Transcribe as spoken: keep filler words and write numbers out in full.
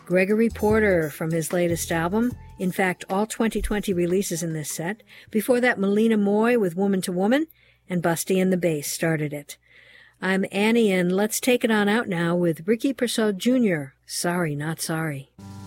Gregory Porter from his latest album. In fact, all twenty twenty releases in this set. Before that, Melina Moy with Woman to Woman, and Busty and the Bass started it. I'm Annie, and let's take it on out now with Ricky Persaud Junior, Sorry Not Sorry.